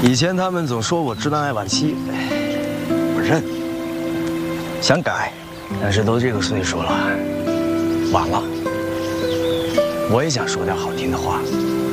以前他们总说我直男癌晚期，我认，想改，但是都这个岁数了，晚了。我也想说点好听的话，